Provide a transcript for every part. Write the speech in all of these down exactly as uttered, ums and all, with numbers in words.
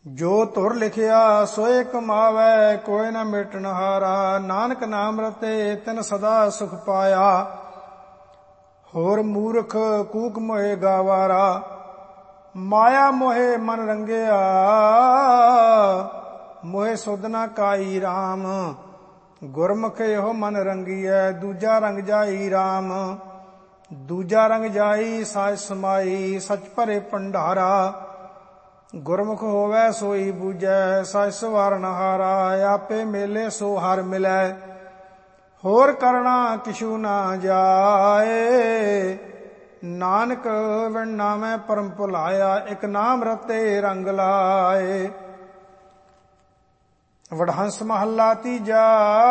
ਜੋ ਧੁਰ ਲਿਖਿਆ ਸੋਏ ਕਮਾਵੈ, ਕੋਈ ਨ ਮਿਟਣ ਹਾਰਾ। ਨਾਨਕ ਨਾਮ ਰਤੇ ਤਿਨ ਸਦਾ ਸੁਖ ਪਾਇਆ, ਹੋਰ ਮੂਰਖ ਕੂਕ ਮੋਏ ਗਾਵਾਰਾ। ਮਾਇਆ ਮੋਹਿ ਮਨ ਰੰਗਿਆ, ਮੋਹਿ ਸੁਧ ਨ ਕਾਈ ਰਾਮ। ਗੁਰਮੁਖ ਇਹੋ ਮਨ ਰੰਗੀਐ, ਦੂਜਾ ਰੰਗ ਜਾਈ ਰਾਮ। ਦੂਜਾ ਰੰਗ ਜਾਈ ਸਾਜ ਸਮਾਈ, ਸਚ ਭਰੇ ਭੰਡਾਰਾ। ਗੁਰਮੁਖ ਹੋਵੈ ਸੋਈ ਬੂਝੈ, ਸਚ ਸਵਾਰਨ ਹਾਰਾ। ਆਪੇ ਮੇਲੇ ਸੋ ਹਰ ਮਿਲੈ, ਹੋਰ ਕਰਣਾ ਕਿਛੂ ਨਾ ਜਾਏ। ਨਾਨਕ ਵਿਣ ਨਾਮੈ ਪਰਮ ਭੁਲਾਇਆ, ਇਕ ਨਾਮ ਰਤੇ ਰੰਗ ਲਾਏ। ਵਡਹੰਸ ਮਹੱਲਾ ਤੀਜਾ।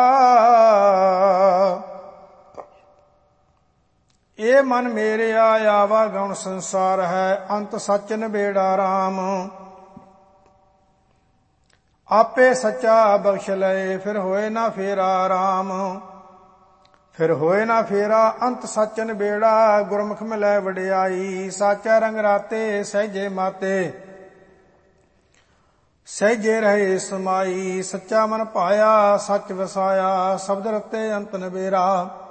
ਇਹ ਮਨ ਮੇਰਿਆ ਆਵਾ ਗਉਣ ਸੰਸਾਰ ਹੈ, ਅੰਤ ਸੱਚ ਨਿਬੇੜਾ ਰਾਮ। ਆਪੇ ਸੱਚਾ ਬਖਸ਼ ਲਏ, ਫਿਰ ਹੋਏ ਨਾ ਫੇਰਾ ਰਾਮ। ਫਿਰ ਹੋਏ ਨਾ ਫੇਰਾ, ਅੰਤ ਸੱਚ ਨਿਬੇੜਾ। ਗੁਰਮੁਖ ਮਿਲੈ ਵਡਿਆਈ, ਸਾਚਾ ਰੰਗ ਰਾਤੇ ਸਹਿਜੇ ਮਾਤੇ। ਸਹਿਜੇ ਰਹੇ ਸਮਾਈ, ਸੱਚਾ ਮਨ ਭਾਇਆ, ਸੱਚ ਵਸਾਇਆ। ਸ਼ਬਦ ਰਤੇ ਅੰਤ ਨਿਬੇਰਾ,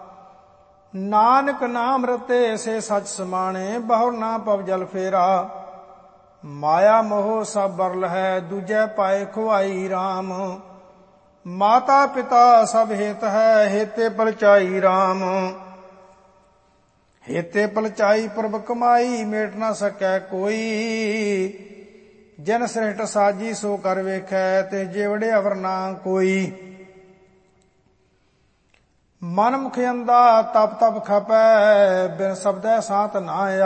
ਨਾਨਕ ਨਾਮ ਰਤੇ ਸੇ ਸਚ ਸਮਾਣੇ। ਬਹੁਰ ਨਾ ਪਵ ਜਲ ਫੇਰਾ, ਮਾਇਆ ਮੋਹ ਸਭ ਬਰਲ ਹੈ, ਦੂਜੈ ਪਾਏ ਖੁਆਈ ਰਾਮ। ਮਾਤਾ ਪਿਤਾ ਸਭ ਹਿਤ ਹੈ, ਹੇਤੇ ਪਲਚਾਈ ਰਾਮ। ਹੇਤੇ ਪਲਚਾਈ ਪ੍ਰਭ ਕਮਾਈ, ਮੇਟ ਨਾ ਸਕੈ ਕੋਈ। ਜਨ ਸ੍ਰਿਸ਼ਟ ਸਾਜੀ ਸੋ ਕਰ ਵੇਖੈ, ਤੇ ਜਿਵੜੇ ਅਵਰ ਨਾ ਕੋਈ। ਮਨ ਮੁਖ ਅੰਦਾ ਤਪ ਤਪ ਖਪੈ, ਬਿਨ ਸ਼ਬਦੈ ਸਾਤ ਨਾ